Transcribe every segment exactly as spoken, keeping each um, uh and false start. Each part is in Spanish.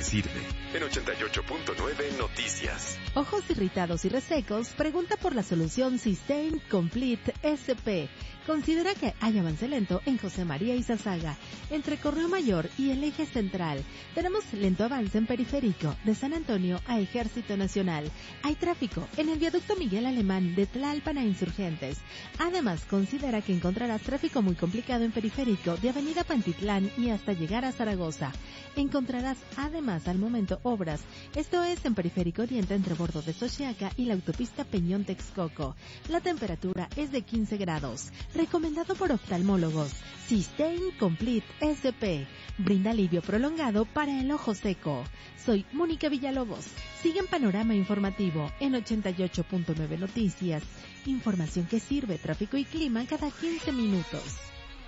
sirve. En ochenta y ocho punto nueve Noticias. Ojos irritados y resecos, pregunta por la solución Systane Complete S P. Considera que hay avance lento en José María Izazaga, entre Correo Mayor y el eje central. Tenemos lento avance en Periférico, de San Antonio a Ejército Nacional. Hay tráfico en el viaducto Miguel Alemán de Tlalpan a Insurgentes. Además, considera que encontrarás tráfico muy complicado en Periférico, de Avenida Pantitlán y hasta llegar a Zaragoza. Encontrarás además al momento obras, esto es en Periférico Oriente entre Bordo de Xochiaca y la autopista Peñón Texcoco. La temperatura es de quince grados. Recomendado por oftalmólogos. Systane Complete S P. Brinda alivio prolongado para el ojo seco. Soy Mónica Villalobos. Sigue en Panorama Informativo en ochenta y ocho punto nueve Noticias. Información que sirve, tráfico y clima cada quince minutos.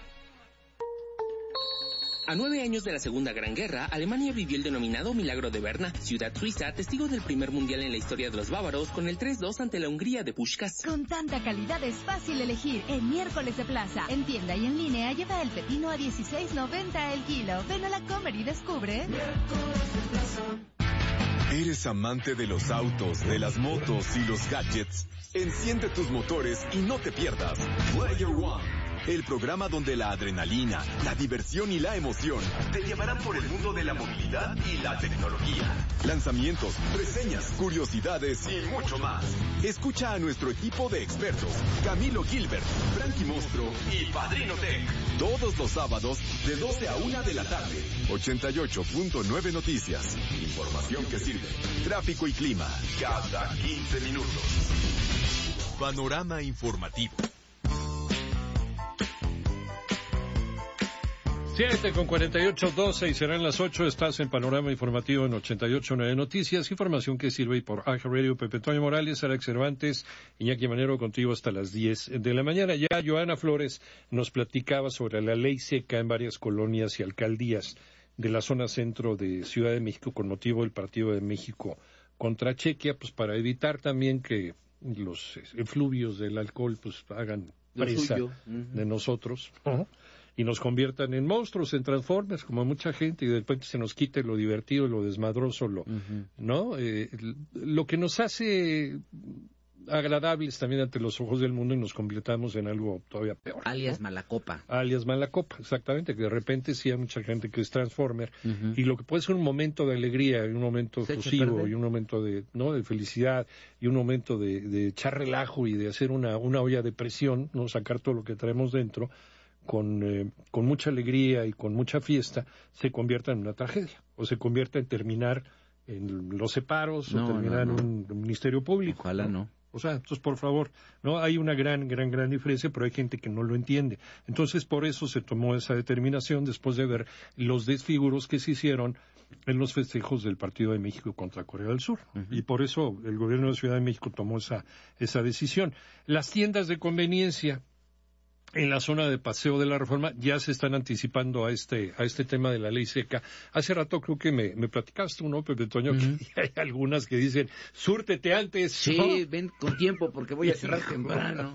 A nueve años de la Segunda Gran Guerra, Alemania vivió el denominado Milagro de Berna, ciudad suiza, testigo del primer mundial en la historia de los bávaros, con el tres dos ante la Hungría de Puskás. Con tanta calidad es fácil elegir. En Miércoles de Plaza, en tienda y en línea, lleva el pepino a dieciséis noventa el kilo. Ven a la Comer y descubre. Miércoles de Plaza. ¿Eres amante de los autos, de las motos y los gadgets? Enciende tus motores y no te pierdas Player One. El programa donde la adrenalina, la diversión y la emoción te llevarán por el mundo de la movilidad y la tecnología. Lanzamientos, reseñas, curiosidades y mucho más. Escucha a nuestro equipo de expertos, Camilo Gilbert, Frankie Monstro y Padrino Tech. Todos los sábados de doce a una de la tarde. ochenta y ocho punto nueve Noticias. Información que sirve. Tráfico y clima cada quince minutos. Panorama Informativo. siete con cuarenta y ocho, doce y serán las ocho. Estás en Panorama Informativo en ochenta y ocho punto nueve Noticias. Información que sirve y por A G Radio. Pepe Toño Morales, Alex Cervantes, Iñaki Manero contigo hasta las diez de la mañana. Ya Joana Flores nos platicaba sobre la ley seca en varias colonias y alcaldías de la zona centro de Ciudad de México con motivo del Partido de México contra Chequia, pues para evitar también que los efluvios del alcohol pues hagan presa uh-huh. de nosotros, uh-huh. y nos conviertan en monstruos, en Transformers, como mucha gente, y de repente se nos quite lo divertido, lo desmadroso, lo, uh-huh. ¿no? Eh, lo que nos hace agradables también ante los ojos del mundo y nos convirtamos en algo todavía peor. Alias ¿no? Malacopa. Alias Malacopa, exactamente, que de repente sí hay mucha gente que es Transformer, uh-huh. y lo que puede ser un momento de alegría, y un momento efusivo, y un momento de, ¿no? de felicidad, y un momento de, de echar relajo y de hacer una, una olla de presión, ¿no? Sacar todo lo que traemos dentro, con, eh, con mucha alegría y con mucha fiesta, se convierta en una tragedia, o se convierta en terminar en los separos, no, o terminar no, no. en un, un ministerio público. Ojalá no. no. O sea, entonces, por favor, no hay una gran, gran, gran diferencia, pero hay gente que no lo entiende. Entonces, por eso se tomó esa determinación después de ver los desfiguros que se hicieron en los festejos del Partido de México contra Corea del Sur. Uh-huh. Y por eso el gobierno de Ciudad de México tomó esa, esa decisión. Las tiendas de conveniencia en la zona de Paseo de la Reforma ya se están anticipando a este a este tema de la ley seca. Hace rato creo que me, me platicaste tú, ¿no, Pepe Toño? Uh-huh. Que hay algunas que dicen, súrtete antes. Sí, ¿no? Ven con tiempo porque voy a cerrar temprano.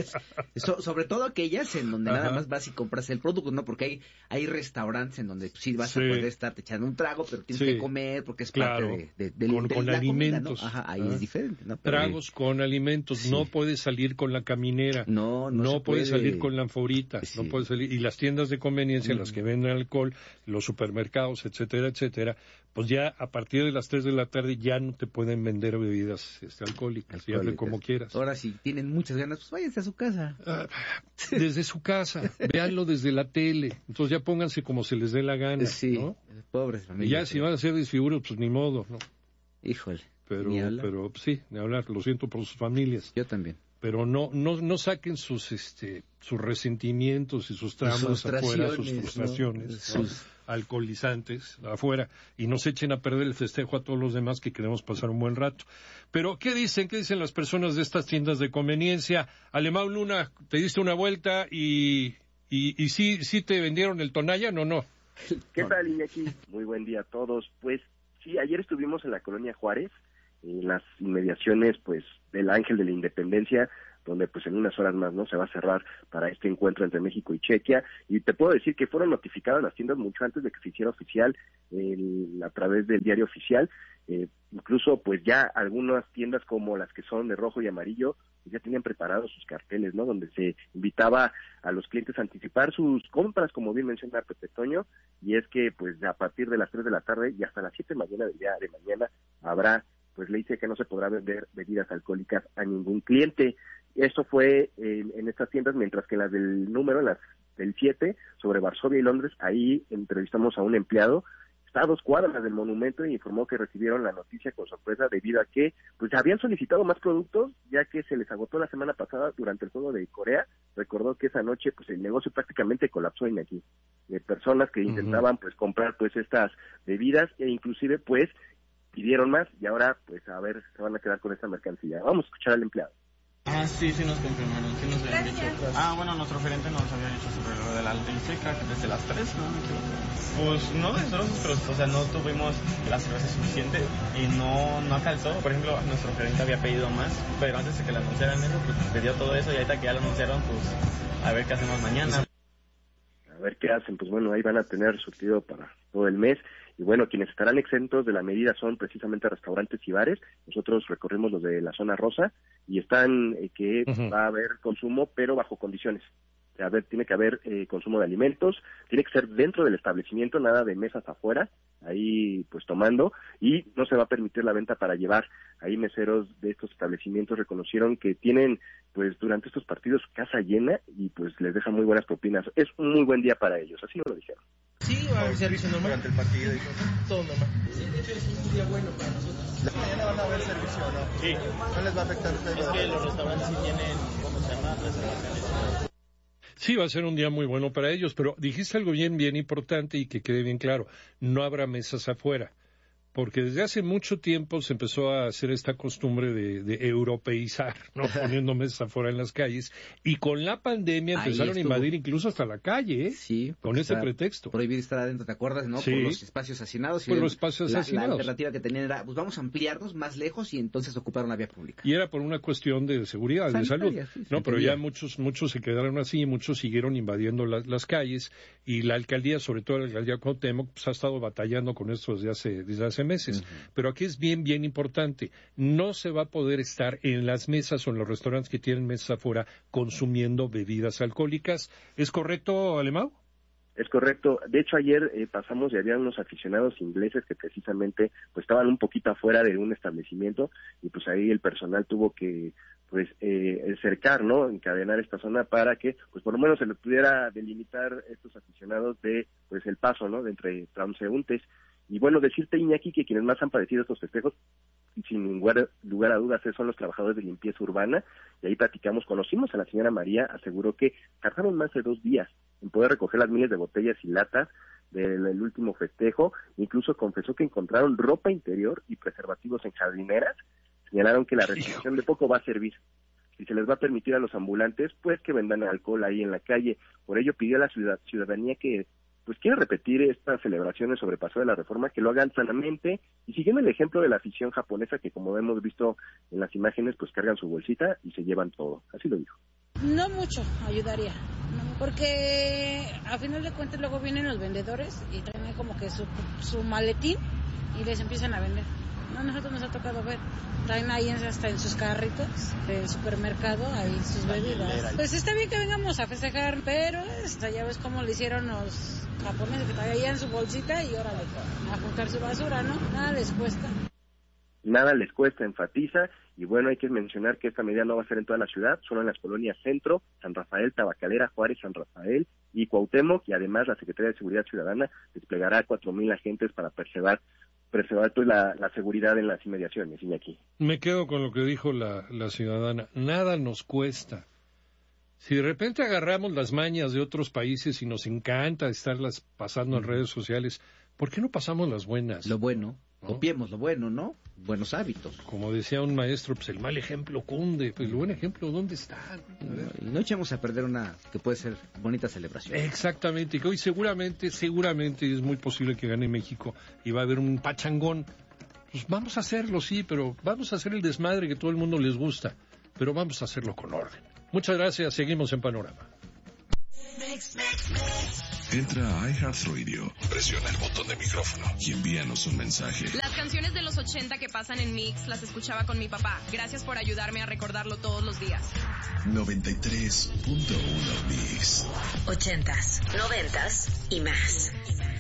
so, sobre todo aquellas en donde Ajá. nada más vas y compras el producto, ¿no? Porque hay hay restaurantes en donde sí vas sí. a poder estar echando un trago, pero tienes sí. que comer porque es claro. parte de, de, de, con, de con la alimentos. comida, ¿no? Ajá, ahí ah. es diferente, ¿no? Pero Tragos eh, con alimentos. Sí. No puedes salir con la caminera. No, no, no se puedes puede. salir con la anforita, sí. no puede salir, y las tiendas de conveniencia, mm. las que venden alcohol, los supermercados, etcétera, etcétera, pues ya a partir de las tres de la tarde ya no te pueden vender bebidas este, alcohólicas, y hazle como quieras. Ahora si tienen muchas ganas, pues váyanse a su casa. Ah, desde su casa, véanlo desde la tele, entonces ya pónganse como se les dé la gana, sí, ¿no? Pobres familias. Y ya si van a hacer desfiguros, pues ni modo, ¿no? Híjole. Pero, pero sí, ni hablar, lo siento por sus familias. Yo también. Pero no no no saquen sus este sus resentimientos y sus traumas afuera, sus frustraciones, ¿no? Sus alcoholizantes afuera, y no se echen a perder el festejo a todos los demás que queremos pasar un buen rato. Pero ¿qué dicen? ¿Qué dicen las personas de estas tiendas de conveniencia? Alemão Luna, te diste una vuelta y y, y sí sí te vendieron el Tonayan o no? ¿Qué tal, Iñaki? Muy buen día a todos. Pues sí, ayer estuvimos en la colonia Juárez, en las inmediaciones pues del Ángel de la Independencia, donde pues en unas horas más no se va a cerrar para este encuentro entre México y Chequia. Y te puedo decir que fueron notificadas las tiendas mucho antes de que se hiciera oficial el, a través del diario oficial. Eh, incluso pues ya algunas tiendas como las que son de rojo y amarillo ya tenían preparados sus carteles, ¿no? Donde se invitaba a los clientes a anticipar sus compras, como bien menciona Pepe Toño, y es que pues a partir de las tres de la tarde y hasta las siete de la mañana del día de mañana habrá pues ley seca que no se podrá vender bebidas alcohólicas a ningún cliente. Esto fue en, en estas tiendas, mientras que las del número, las del siete, sobre Varsovia y Londres, ahí entrevistamos a un empleado, está a dos cuadras del monumento, y informó que recibieron la noticia con sorpresa debido a que pues habían solicitado más productos, ya que se les agotó la semana pasada durante el juego de Corea. Recordó que esa noche pues el negocio prácticamente colapsó en aquí, de personas que intentaban pues comprar pues estas bebidas, e inclusive pues pidieron más, y ahora pues a ver, se van a quedar con esta mercancía. Vamos a escuchar al empleado. Ah, sí, sí nos confirmaron, sí nos habían dicho. Ah, bueno, nuestro gerente nos había dicho sobre lo de la ley seca, que desde las tres, ¿no? Pues no destrosos, pero, o sea, no tuvimos la cerveza suficiente y no, no calzó. Por ejemplo, nuestro gerente había pedido más, pero antes de que le anunciaran eso, pues pidió todo eso, y ahorita que ya lo anunciaron, pues a ver qué hacemos mañana. A ver qué hacen, pues bueno, ahí van a tener surtido para todo el mes. Y bueno, quienes estarán exentos de la medida son precisamente restaurantes y bares. Nosotros recorrimos los de la zona rosa y están eh, que uh-huh. va a haber consumo, pero bajo condiciones. A ver, tiene que haber eh, consumo de alimentos, tiene que ser dentro del establecimiento, nada de mesas afuera, ahí pues tomando, y no se va a permitir la venta para llevar. Ahí meseros de estos establecimientos reconocieron que tienen pues durante estos partidos casa llena y pues les dejan muy buenas propinas. Es un muy buen día para ellos, así lo dijeron. Sí, va a haber servicio normal. Durante el partido y todo normal. Sí, de hecho es un día bueno para nosotros. ¿Mañana van a haber servicio o no? Sí. ¿No les va a afectar a ustedes? Es que los restaurantes sí tienen, ¿cómo se llama? Reservaciones. Sí, va a ser un día muy bueno para ellos, pero dijiste algo bien, bien importante y que quede bien claro. No habrá mesas afuera, porque desde hace mucho tiempo se empezó a hacer esta costumbre de, de europeizar, ¿no? Poniendo mesas afuera en las calles, y con la pandemia empezaron a invadir incluso hasta la calle, ¿eh? Sí, con ese pretexto. Prohibir estar adentro, ¿te acuerdas, no? Sí. Por los espacios hacinados. Por los espacios la, hacinados. La alternativa que tenían era, pues vamos a ampliarnos más lejos, y entonces ocuparon la vía pública. Y era por una cuestión de seguridad, sanitaria, de salud. Sí, no, pero ya muchos muchos se quedaron así, muchos siguieron invadiendo la, las calles, y la alcaldía, sobre todo la alcaldía Cuauhtémoc, pues ha estado batallando con esto desde hace, desde hace meses. Uh-huh. Pero aquí es bien, bien importante. No se va a poder estar en las mesas o en los restaurantes que tienen mesas afuera consumiendo bebidas alcohólicas. ¿Es correcto, Alemão? Es correcto. De hecho, ayer eh, pasamos y había unos aficionados ingleses que precisamente pues estaban un poquito afuera de un establecimiento, y pues ahí el personal tuvo que pues eh, cercar, ¿no? Encadenar esta zona para que pues por lo menos se les pudiera delimitar estos aficionados de pues el paso, ¿no? De entre transeúntes. Y bueno, decirte, Iñaki, que quienes más han padecido estos festejos, sin lugar, lugar a dudas, son los trabajadores de limpieza urbana, y ahí platicamos, conocimos a la señora María, aseguró que tardaron más de dos días en poder recoger las miles de botellas y latas del, del último festejo. Incluso confesó que encontraron ropa interior y preservativos en jardineras. Señalaron que la restricción de poco va a servir. Si se les va a permitir a los ambulantes, pues que vendan alcohol ahí en la calle. Por ello pidió a la ciudad, ciudadanía que pues quiere repetir estas celebraciones sobre Paso de la Reforma, que lo hagan sanamente y siguiendo el ejemplo de la afición japonesa, que como hemos visto en las imágenes, pues cargan su bolsita y se llevan todo. Así lo dijo. No mucho ayudaría, porque a final de cuentas luego vienen los vendedores y traen como que su, su maletín y les empiezan a vender. No, a nosotros nos ha tocado ver, traen ahí hasta en sus carritos del supermercado, ahí sus bebidas. Pues está bien que vengamos a festejar, pero esta, ya ves cómo le hicieron los japoneses, que traían su bolsita y órale, a juntar su basura, ¿no? Nada les cuesta. Nada les cuesta, enfatiza, y bueno, hay que mencionar que esta medida no va a ser en toda la ciudad, solo en las colonias Centro, San Rafael, Tabacalera, Juárez, San Rafael y Cuauhtémoc, y además la Secretaría de Seguridad Ciudadana desplegará cuatro mil agentes para preservar preservar pues, la, la seguridad en las inmediaciones, Iñaki. Me quedo con lo que dijo la, la ciudadana, nada nos cuesta. Si de repente agarramos las mañas de otros países y nos encanta estarlas pasando en redes sociales, ¿por qué no pasamos las buenas? Lo bueno, ¿no? Copiemos lo bueno, ¿no? Buenos hábitos. Como decía un maestro, pues el mal ejemplo cunde, pues el buen ejemplo, ¿dónde está? No, no echemos a perder una que puede ser bonita celebración. Exactamente, y que hoy seguramente, seguramente es muy posible que gane México y va a haber un pachangón. Pues vamos a hacerlo, sí, pero vamos a hacer el desmadre que todo el mundo les gusta. pero vamos a hacerlo con orden. Muchas gracias, seguimos en Panorama. Entra a iHeartRadio, presiona el botón de micrófono y envíanos un mensaje. Las canciones de los ochenta que pasan en Mix las escuchaba con mi papá. Gracias por ayudarme a recordarlo todos los días. noventa y tres punto uno Mix. Ochentas, noventas y más.